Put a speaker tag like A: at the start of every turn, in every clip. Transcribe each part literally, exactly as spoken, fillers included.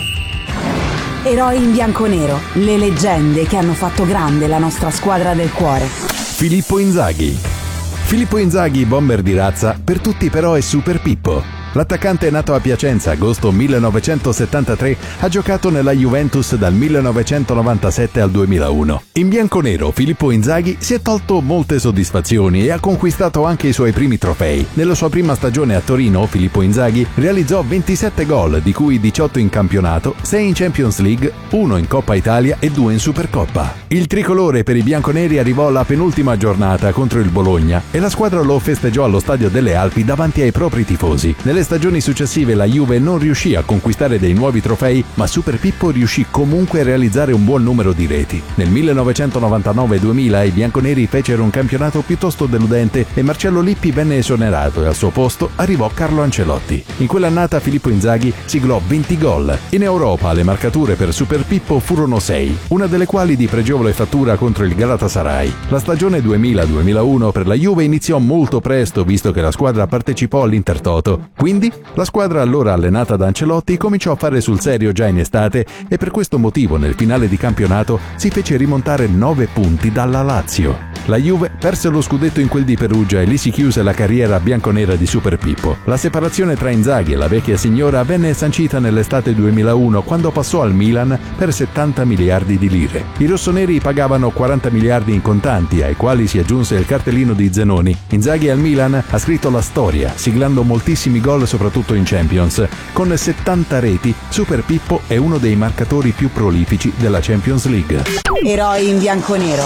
A: Eroi in bianconero, le leggende che hanno fatto grande la nostra squadra del cuore.
B: Filippo Inzaghi. Filippo Inzaghi, bomber di razza, per tutti però è Super Pippo. L'attaccante nato a Piacenza agosto millenovecentosettantatré ha giocato nella Juventus dal millenovecentonovantasette al duemilauno. In bianconero Filippo Inzaghi si è tolto molte soddisfazioni e ha conquistato anche i suoi primi trofei. Nella sua prima stagione a Torino Filippo Inzaghi realizzò ventisette gol, di cui diciotto in campionato, sei in Champions League, uno in Coppa Italia e due in Supercoppa. Il tricolore per i bianconeri arrivò alla penultima giornata contro il Bologna e la squadra lo festeggiò allo Stadio delle Alpi davanti ai propri tifosi. Nelle stagioni successive la Juve non riuscì a conquistare dei nuovi trofei, ma Super Pippo riuscì comunque a realizzare un buon numero di reti. Nel millenovecentonovantanove duemila i bianconeri fecero un campionato piuttosto deludente e Marcello Lippi venne esonerato e al suo posto arrivò Carlo Ancelotti. In quell'annata Filippo Inzaghi siglò venti gol. In Europa le marcature per Super Pippo furono sei, una delle quali di pregevole fattura contro il Galatasaray. La stagione duemila duemilauno per la Juve iniziò molto presto, visto che la squadra partecipò all'Intertoto. Quindi la squadra allora allenata da Ancelotti cominciò a fare sul serio già in estate e per questo motivo nel finale di campionato si fece rimontare nove punti dalla Lazio. La Juve perse lo scudetto in quel di Perugia e lì si chiuse la carriera bianconera di Super Pippo. La separazione tra Inzaghi e la vecchia signora venne sancita nell'estate duemilauno quando passò al Milan per settanta miliardi di lire. I rossoneri pagavano quaranta miliardi in contanti, ai quali si aggiunse il cartellino di Zenoni. Inzaghi al Milan ha scritto la storia, siglando moltissimi gol soprattutto in Champions. Con settanta reti, Super Pippo è uno dei marcatori più prolifici della Champions League.
A: Eroi in bianconero.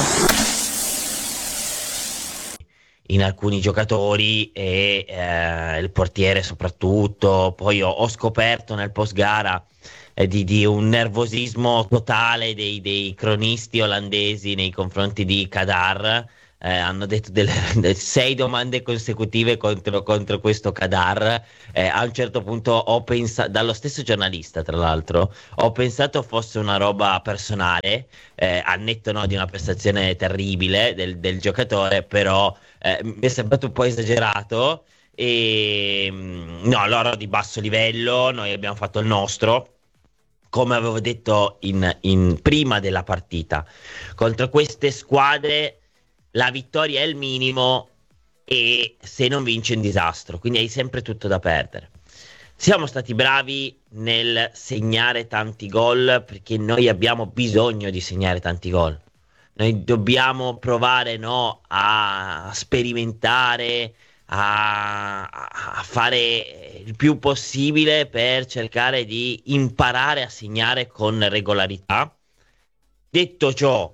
C: In alcuni giocatori e eh, il portiere soprattutto. Poi ho, ho scoperto nel post gara eh, di, di un nervosismo totale dei, dei cronisti olandesi nei confronti di Kadar. Eh, hanno detto delle, delle sei domande consecutive contro, contro questo Kadar. Eh, a un certo punto ho pensato, dallo stesso giornalista tra l'altro, ho pensato fosse una roba personale, eh, a netto no, di una prestazione terribile del, del giocatore, però eh, mi è sembrato un po' esagerato. E no, loro di basso livello, noi abbiamo fatto il nostro. Come avevo detto in, in prima della partita, contro queste squadre la vittoria è il minimo e se non vince è un disastro, quindi hai sempre tutto da perdere. Siamo stati bravi nel segnare tanti gol perché noi abbiamo bisogno di segnare tanti gol. Noi dobbiamo provare no, a sperimentare, a, a fare il più possibile per cercare di imparare a segnare con regolarità. Detto ciò,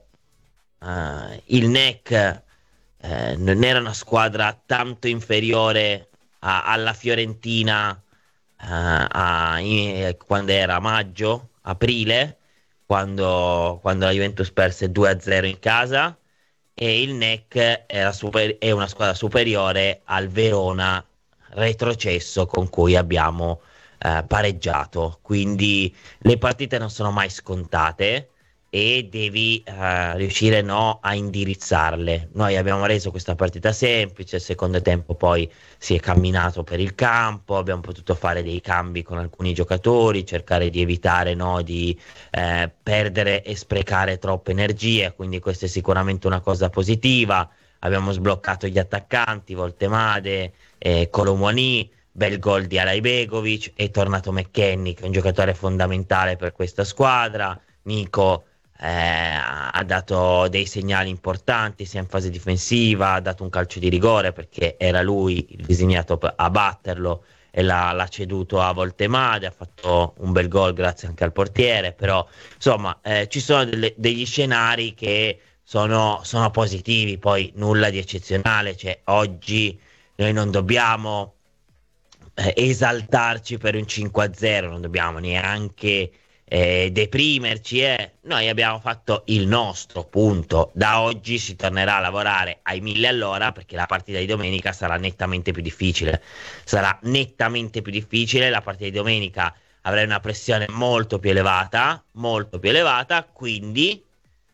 C: Uh, il N E C uh, non era una squadra tanto inferiore a, alla Fiorentina uh, a, in, quando era maggio, aprile, quando, quando la Juventus perse due a zero in casa, e il N E C era super, è una squadra superiore al Verona retrocesso con cui abbiamo uh, pareggiato. Quindi le partite non sono mai scontate e devi uh, riuscire no, a indirizzarle. Noi abbiamo reso questa partita semplice, il secondo tempo poi si è camminato per il campo, abbiamo potuto fare dei cambi con alcuni giocatori, cercare di evitare no, di eh, perdere e sprecare troppe energie, quindi questa è sicuramente una cosa positiva. Abbiamo sbloccato gli attaccanti, Voltemade, eh, Colomwani, bel gol di Alajbegovic, è tornato McKennie che è un giocatore fondamentale per questa squadra. Nico Eh, ha dato dei segnali importanti sia in fase difensiva, ha dato un calcio di rigore perché era lui il designato a batterlo e l'ha, l'ha ceduto a Voltemade, ha fatto un bel gol grazie anche al portiere. Però insomma eh, ci sono delle, degli scenari che sono, sono positivi, poi nulla di eccezionale. Cioè, oggi noi non dobbiamo eh, esaltarci per un cinque a zero, non dobbiamo neanche Eh, deprimerci, eh. Noi abbiamo fatto il nostro, punto. Da oggi si tornerà a lavorare ai mille all'ora perché la partita di domenica sarà nettamente più difficile. Sarà nettamente più difficile. La partita di domenica avrà una pressione molto più elevata, molto più elevata, quindi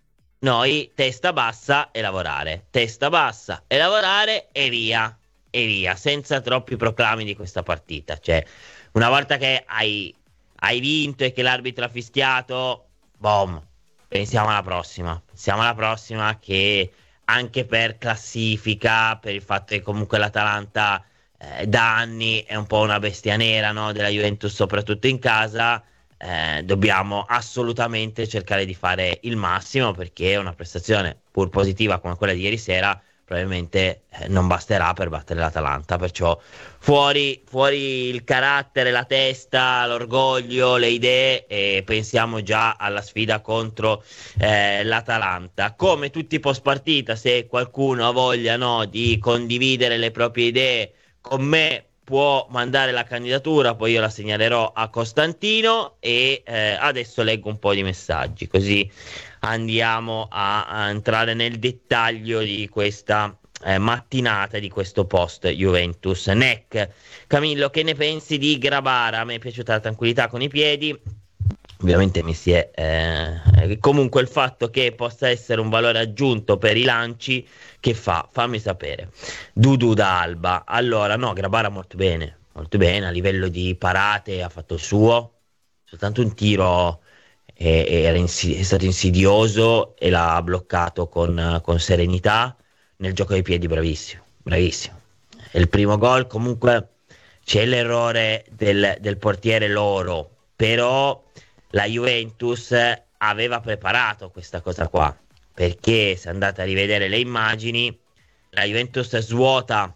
C: noi testa bassa e lavorare, testa bassa e lavorare e via, e via, senza troppi proclami di questa partita. Cioè, una volta che hai hai vinto e che l'arbitro ha fischiato, boom, pensiamo alla prossima, pensiamo alla prossima che anche per classifica, per il fatto che comunque l'Atalanta eh, da anni è un po' una bestia nera, no? Della Juventus, soprattutto in casa, eh, dobbiamo assolutamente cercare di fare il massimo, perché una prestazione pur positiva come quella di ieri sera probabilmente eh, non basterà per battere l'Atalanta. Perciò fuori, fuori il carattere, la testa, l'orgoglio, le idee, e pensiamo già alla sfida contro eh, l'Atalanta. Come tutti i post partita, se qualcuno ha voglia, no, di condividere le proprie idee con me, può mandare la candidatura, poi io la segnalerò a Costantino. E eh, adesso leggo un po' di messaggi, così andiamo a, a entrare nel dettaglio di questa eh, mattinata, di questo post Juventus. Neck: Camillo, che ne pensi di Grabara? A me è piaciuta la tranquillità con i piedi, ovviamente mi si è eh, comunque il fatto che possa essere un valore aggiunto per i lanci che fa, fammi sapere. Dudu da Alba: allora no, Grabara molto bene, molto bene a livello di parate, ha fatto il suo, soltanto un tiro è, era insi- è stato insidioso e l'ha bloccato con, con serenità. Nel gioco dei piedi bravissimo, bravissimo. E il primo gol comunque c'è l'errore del, del portiere loro, però la Juventus aveva preparato questa cosa qua, perché se andate a rivedere le immagini, la Juventus svuota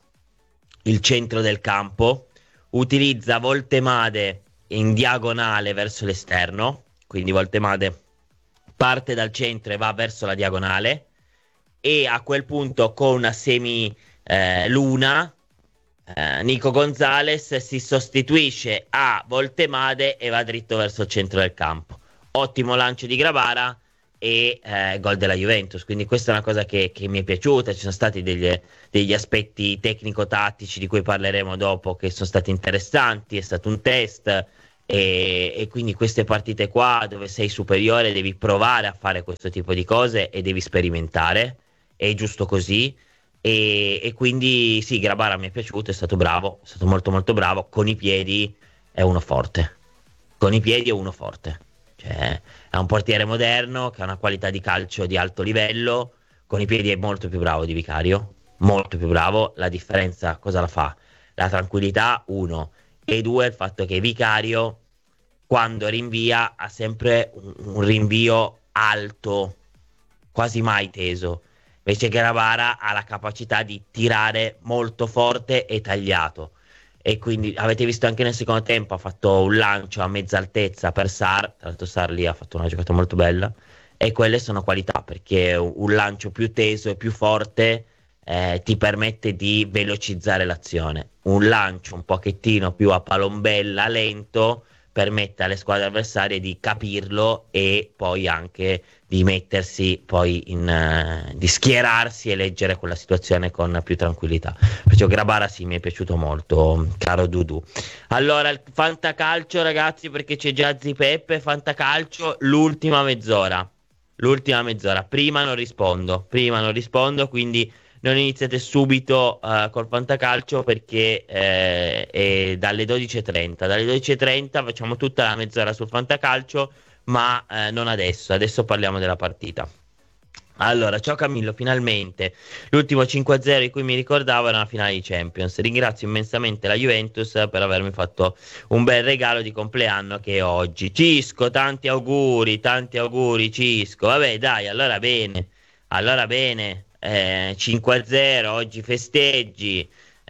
C: il centro del campo, utilizza Voltemade in diagonale verso l'esterno, quindi Voltemade parte dal centro e va verso la diagonale, e a quel punto con una semi eh, luna eh, Nico Gonzalez si sostituisce a Voltemade e va dritto verso il centro del campo. Ottimo lancio di Grabara e eh, gol della Juventus. Quindi questa è una cosa che, che mi è piaciuta. Ci sono stati degli, degli aspetti tecnico-tattici di cui parleremo dopo, che sono stati interessanti. È stato un test e, e quindi queste partite qua dove sei superiore devi provare a fare questo tipo di cose e devi sperimentare. È giusto così. E, e quindi sì, Grabara mi è piaciuto, è stato bravo, è stato molto molto bravo. Con i piedi è uno forte, con i piedi è uno forte, cioè è un portiere moderno che ha una qualità di calcio di alto livello. Con i piedi è molto più bravo di Vicario, molto più bravo. La differenza cosa la fa? La tranquillità, uno, e due, il fatto che Vicario quando rinvia ha sempre un, un rinvio alto, quasi mai teso. Invece Grabara ha la capacità di tirare molto forte e tagliato. E quindi avete visto anche nel secondo tempo ha fatto un lancio a mezza altezza per Sarr. Tra l'altro Sarr lì ha fatto una giocata molto bella. E quelle sono qualità, perché un lancio più teso e più forte eh, ti permette di velocizzare l'azione. Un lancio un pochettino più a palombella, lento, permette alle squadre avversarie di capirlo e poi anche di mettersi poi in uh, di schierarsi e leggere quella situazione con più tranquillità. Perciò Grabara sì, mi è piaciuto molto, caro Dudu. Allora il fantacalcio, ragazzi, perché c'è già Zipeppe. Fantacalcio, l'ultima mezz'ora l'ultima mezz'ora prima non rispondo prima non rispondo quindi non iniziate subito uh, col fantacalcio, perché eh, è dalle dodici e trenta. Dalle dodici e trenta facciamo tutta la mezz'ora sul fantacalcio, ma eh, non adesso. Adesso parliamo della partita. Allora, ciao Camillo, finalmente l'ultimo cinque a zero di cui mi ricordavo era una finale di Champions. Ringrazio immensamente la Juventus per avermi fatto un bel regalo di compleanno che è oggi. Cisco, tanti auguri, tanti auguri Cisco. Vabbè, dai, allora bene, allora bene. Eh, cinque a zero, oggi festeggi,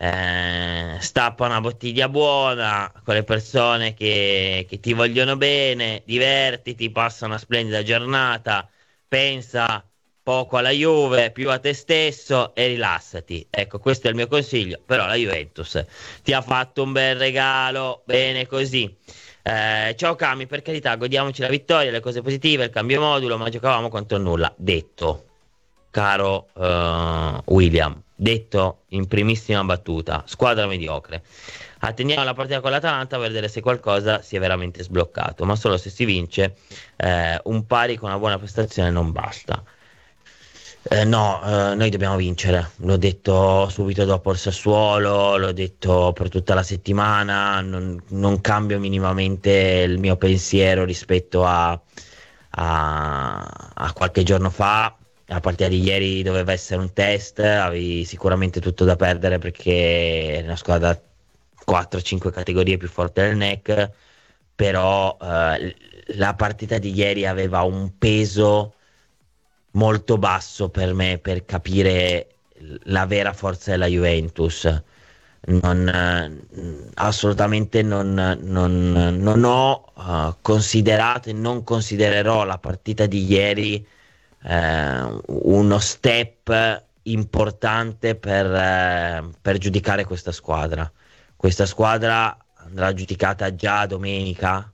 C: eh, stappa una bottiglia buona con le persone che, che ti vogliono bene, divertiti, passa una splendida giornata, pensa poco alla Juve, più a te stesso e rilassati. Ecco, questo è il mio consiglio. Però la Juventus ti ha fatto un bel regalo, bene così. Eh, ciao Cami, per carità, godiamoci la vittoria, le cose positive, il cambio modulo, ma giocavamo contro il nulla. Detto, caro uh, William, detto in primissima battuta, squadra mediocre. Attendiamo la partita con l'Atalanta per vedere se qualcosa si è veramente sbloccato, ma solo se si vince. Eh, un pari con una buona prestazione non basta. Eh, no, eh, noi dobbiamo vincere, l'ho detto subito dopo il Sassuolo, l'ho detto per tutta la settimana, non, non cambio minimamente il mio pensiero rispetto a, a, a qualche giorno fa. La partita di ieri doveva essere un test, avevi sicuramente tutto da perdere perché è una squadra quattro cinque categorie più forte del N E C, però eh, la partita di ieri aveva un peso molto basso per me per capire la vera forza della Juventus. Non, eh, assolutamente non, non- non ho eh, considerato e non considererò la partita di ieri eh, uno step importante per, eh, per giudicare questa squadra. Questa squadra andrà giudicata già domenica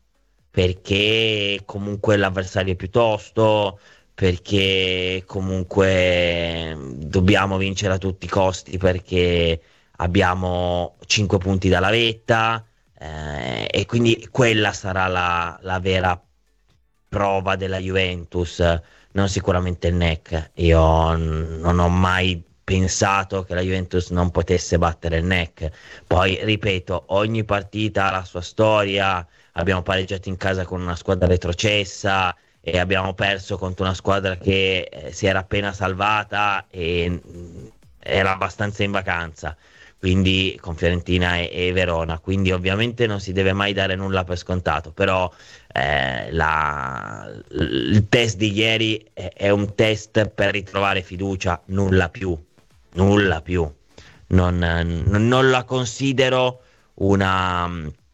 C: perché comunque l'avversario è più tosto, perché comunque dobbiamo vincere a tutti i costi perché abbiamo cinque punti dalla vetta, eh, e quindi quella sarà la, la vera prova della Juventus, non sicuramente il N E C. Io n- non ho mai pensato che la Juventus non potesse battere il N E C. Poi, ripeto, ogni partita ha la sua storia, abbiamo pareggiato in casa con una squadra retrocessa e abbiamo perso contro una squadra che eh, si era appena salvata e mh, era abbastanza in vacanza, quindi con Fiorentina e, e Verona, quindi ovviamente non si deve mai dare nulla per scontato, però eh, la- il test di ieri è, è un test per ritrovare fiducia, nulla più, nulla più. Non, non- non la considero una,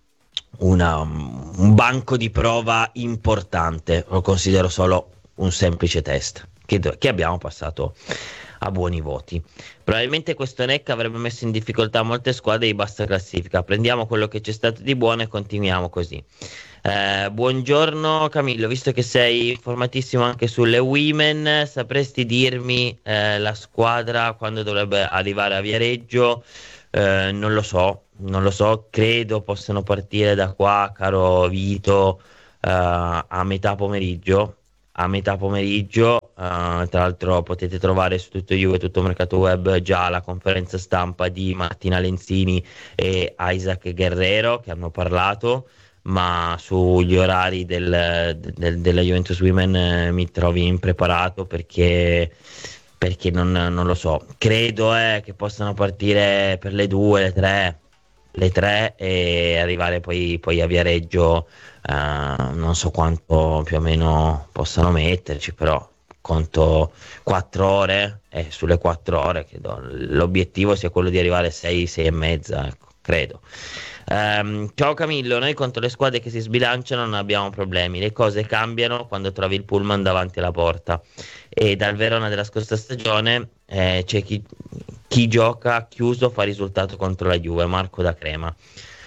C: una- un banco di prova importante, lo considero solo un semplice test che, do- che abbiamo passato a buoni voti. Probabilmente questo N E C avrebbe messo in difficoltà molte squadre di bassa classifica. Prendiamo quello che c'è stato di buono e continuiamo così. Eh, buongiorno Camillo, visto che sei informatissimo anche sulle Women, sapresti dirmi eh, la squadra quando dovrebbe arrivare a Viareggio? Eh, non lo so, non lo so, credo possano partire da qua, caro Vito, eh, a metà pomeriggio. A metà pomeriggio, eh, tra l'altro potete trovare su tutto Juve, tutto Mercato Web già la conferenza stampa di Martina Lenzini e Isaac Guerrero che hanno parlato, ma sugli orari del- del- della Juventus Women eh, mi trovi impreparato perché, perché non, non lo so. Credo eh, che possano partire per le due, le tre, le tre e arrivare poi, poi a Viareggio. Eh, non so quanto più o meno possano metterci, però conto quattro ore e sulle quattro ore credo l'obiettivo sia quello di arrivare a sei, sei e mezza, ecco, credo. Ehm, ciao Camillo, noi contro le squadre che si sbilanciano non abbiamo problemi, le cose cambiano quando trovi il pullman davanti alla porta e dal Verona della scorsa stagione eh, c'è chi, chi gioca chiuso fa risultato contro la Juve, Marco da Crema.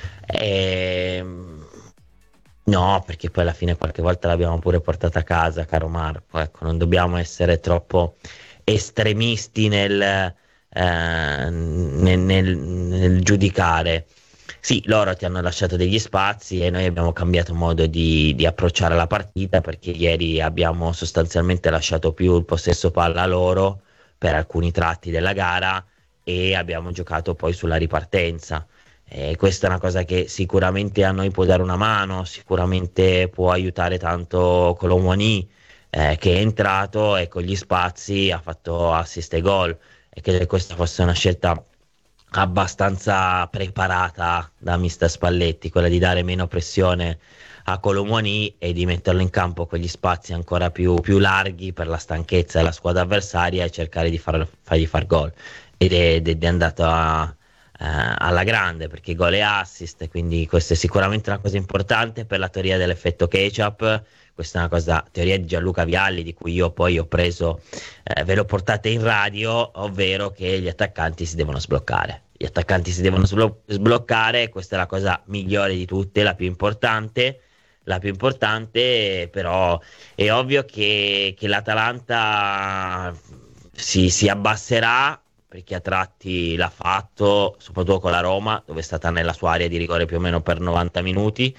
C: Ehm, no, perché poi alla fine qualche volta l'abbiamo pure portata a casa, caro Marco, ecco, non dobbiamo essere troppo estremisti nel, eh, nel, nel- nel giudicare. Sì, loro ti hanno lasciato degli spazi e noi abbiamo cambiato modo di, di approcciare la partita perché ieri abbiamo sostanzialmente lasciato più il possesso palla a loro per alcuni tratti della gara e abbiamo giocato poi sulla ripartenza. E questa è una cosa che sicuramente a noi può dare una mano, sicuramente può aiutare tanto Colomoni, eh, che è entrato e con gli spazi ha fatto assist e gol e credo che questa fosse una scelta abbastanza preparata da mister Spalletti, quella di dare meno pressione a Colomoni e di metterlo in campo con gli spazi ancora più, più larghi per la stanchezza della squadra avversaria e cercare di far, fargli far gol. Ed è, ed è andato a, eh, alla grande perché gol e assist, quindi questa è sicuramente una cosa importante per la teoria dell'effetto ketchup. Questa è una cosa, teoria di Gianluca Vialli, di cui io poi ho preso, eh, ve l'ho portata in radio, ovvero che gli attaccanti si devono sbloccare. Gli attaccanti si devono sblo- sbloccare, questa è la cosa migliore di tutte, la più importante. La più importante, però, è ovvio che, che l'Atalanta si, si abbasserà perché a tratti l'ha fatto, soprattutto con la Roma, dove è stata nella sua area di rigore più o meno per novanta minuti.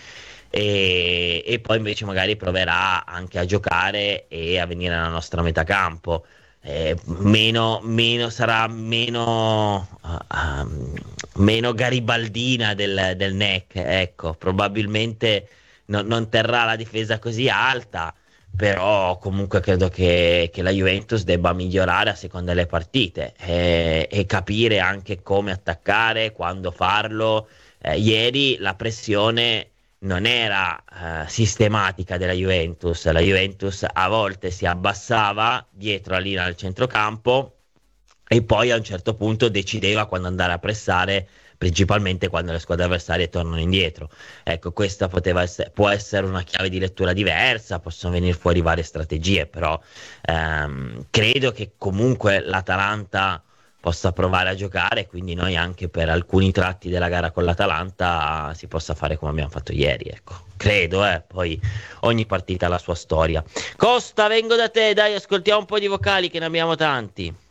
C: E, e poi invece magari proverà anche a giocare e a venire alla nostra metà campo. eh, meno, meno sarà meno, uh, um, meno garibaldina del, del N E C, ecco, probabilmente no, non terrà la difesa così alta, però comunque credo che, che la Juventus debba migliorare a seconda delle partite e, e capire anche come attaccare, quando farlo. Eh, ieri la pressione non era eh, sistematica della Juventus, la Juventus a volte si abbassava dietro la linea del centrocampo e poi a un certo punto decideva quando andare a pressare, principalmente quando le squadre avversarie tornano indietro. Ecco, questa poteva essere, può essere una chiave di lettura diversa, possono venire fuori varie strategie, però ehm, credo che comunque l'Atalanta possa provare a giocare, quindi noi anche per alcuni tratti della gara con l'Atalanta si possa fare come abbiamo fatto ieri, ecco. Credo, eh, poi ogni partita ha la sua storia. Costa, vengo da te, dai, ascoltiamo un po' di vocali che ne abbiamo tanti.